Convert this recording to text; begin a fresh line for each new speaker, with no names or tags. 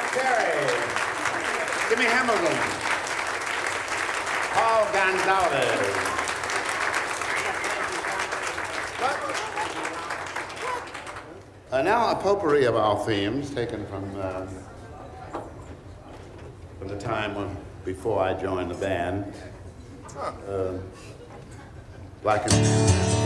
Terry, Jimmy Hamilton, Paul Gonzalez. Now a potpourri of our themes taken from the time before I joined the band. Like